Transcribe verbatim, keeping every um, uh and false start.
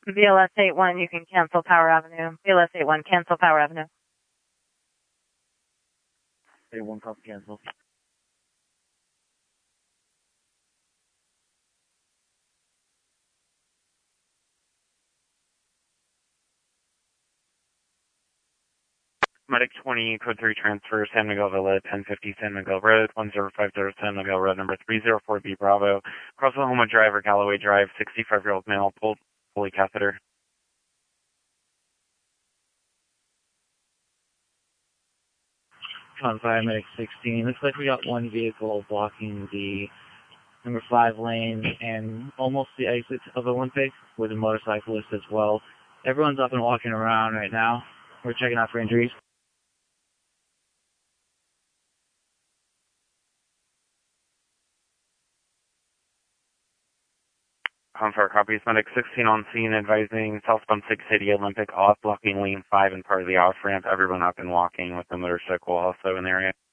B L S eight one, you can cancel Power Avenue. B L S eight one, cancel Power Avenue. eight one, copy, cancel. Medic twenty, code three transfer, San Miguel Villa, ten fifty San Miguel Road, one zero five zero San Miguel Road, number three zero four B Bravo. Cross Oklahoma Drive or Galloway Drive, sixty-five-year-old male, pulled, pulley catheter. On fire, Medic sixteen. Looks like we got one vehicle blocking the number five lane and almost the exit of Olympic with a motorcyclist as well. Everyone's up and walking around right now. We're checking out for injuries. Confire copies. Medic sixteen on scene, advising southbound six eighty Olympic off, blocking lane five and part of the off ramp. Everyone up and walking with the motorcycle also in the area.